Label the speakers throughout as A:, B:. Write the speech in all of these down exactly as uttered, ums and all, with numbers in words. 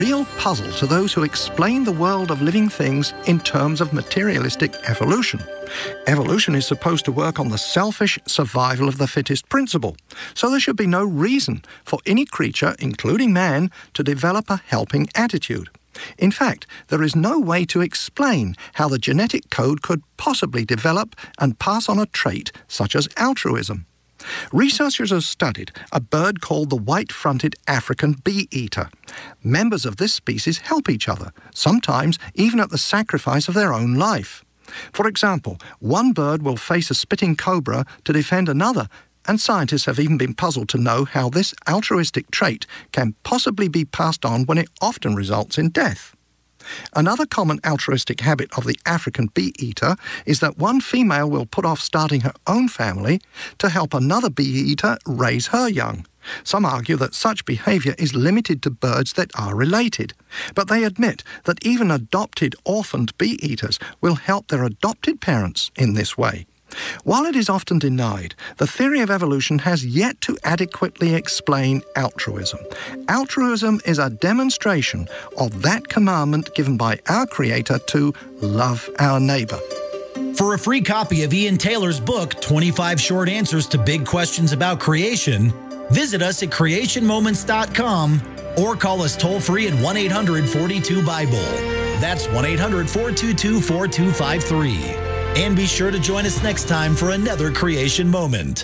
A: real puzzle to those who explain the world of living things in terms of materialistic evolution. Evolution is supposed to work on the selfish survival of the fittest principle, so there should be no reason for any creature, including man, to develop a helping attitude. In fact, there is no way to explain how the genetic code could possibly develop and pass on a trait such as altruism. Researchers have studied a bird called the white-fronted African bee-eater. Members of this species help each other, sometimes even at the sacrifice of their own life. For example, one bird will face a spitting cobra to defend another, and scientists have even been puzzled to know how this altruistic trait can possibly be passed on when it often results in death. Another common altruistic habit of the African bee-eater is that one female will put off starting her own family to help another bee-eater raise her young. Some argue that such behaviour is limited to birds that are related, but they admit that even adopted orphaned bee-eaters will help their adopted parents in this way. While it is often denied, the theory of evolution has yet to adequately explain altruism. Altruism is a demonstration of that commandment given by our Creator to love our neighbour.
B: For a free copy of Ian Taylor's book, twenty-five Short Answers to Big Questions About Creation, visit us at creation moments dot com or call us toll-free at one eight hundred, four two, Bible. That's one eight hundred, four two two, four two five three. And be sure to join us next time for another Creation Moment.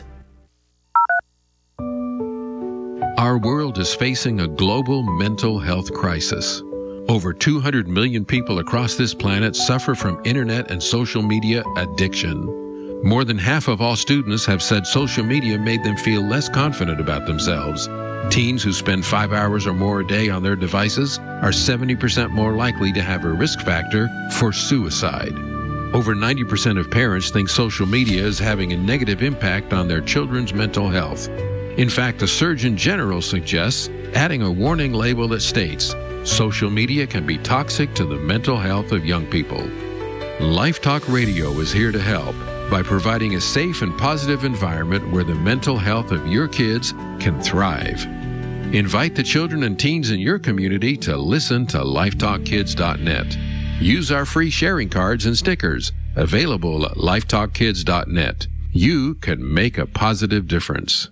C: Our world is facing a global mental health crisis. Over two hundred million people across this planet suffer from internet and social media addiction. More than half of all students have said social media made them feel less confident about themselves. Teens who spend five hours or more a day on their devices are seventy percent more likely to have a risk factor for suicide. Over ninety percent of parents think social media is having a negative impact on their children's mental health. In fact, the Surgeon General suggests adding a warning label that states, social media can be toxic to the mental health of young people. Life Talk Radio is here to help by providing a safe and positive environment where the mental health of your kids can thrive. Invite the children and teens in your community to listen to life talk kids dot net. Use our free sharing cards and stickers, available at life talk kids dot net. You can make a positive difference.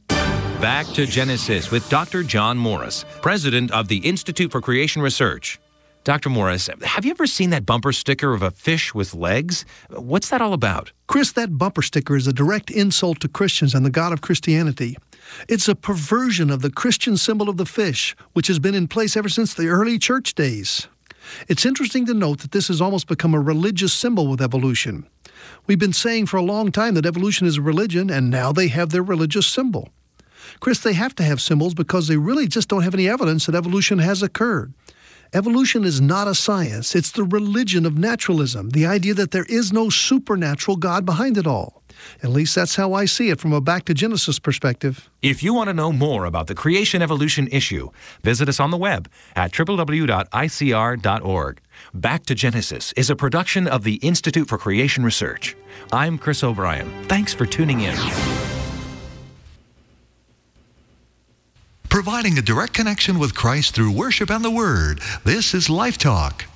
D: Back to Genesis with Doctor John Morris, president of the Institute for Creation Research. Doctor Morris, have you ever seen that bumper sticker of a fish with legs? What's that all about?
E: Chris, that bumper sticker is a direct insult to Christians and the God of Christianity. It's a perversion of the Christian symbol of the fish, which has been in place ever since the early church days. It's interesting to note that this has almost become a religious symbol with evolution. We've been saying for a long time that evolution is a religion, and now they have their religious symbol. Chris, they have to have symbols because they really just don't have any evidence that evolution has occurred. Evolution is not a science. It's the religion of naturalism, the idea that there is no supernatural God behind it all. At least that's how I see it from a Back to Genesis perspective.
D: If you want to know more about the creation evolution issue, visit us on the web at w w w dot i c r dot org. Back to Genesis is a production of the Institute for Creation Research. I'm Chris O'Brien. Thanks for tuning in.
F: Providing a direct connection with Christ through worship and the Word. This is Life Talk.